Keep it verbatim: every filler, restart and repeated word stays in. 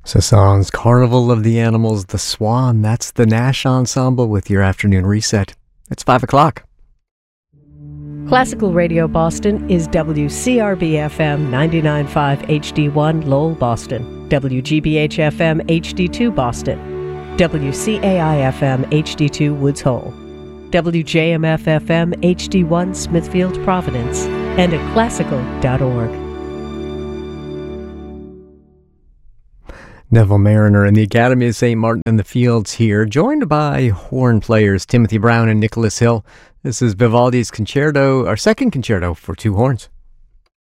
Sasson's Carnival of the Animals, The Swan. That's the Nash Ensemble with your afternoon reset. It's five o'clock. Classical Radio Boston is W C R B F M ninety-nine point five H D one Lowell, Boston, W G B H F M H D two Boston, W C A I F M H D two Woods Hole, W J M F F M H D one Smithfield, Providence, and at classical dot org. Neville Mariner and the Academy of Saint Martin in the Fields here, joined by horn players Timothy Brown and Nicholas Hill. This is Vivaldi's concerto, our second concerto for two horns.